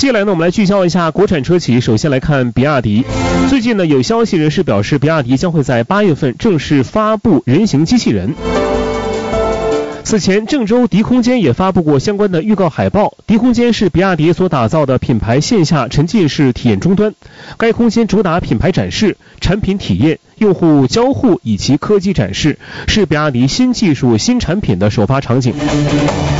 接下来呢，我们来聚焦一下国产车企。首先来看比亚迪。最近呢，有消息人士表示，比亚迪将会在8月份正式发布人形机器人。此前，郑州迪空间也发布过相关的预告海报。迪空间是比亚迪所打造的品牌线下沉浸式体验终端，该空间主打品牌展示、产品体验、用户交互以及科技展示，是比亚迪新技术新产品的首发场景。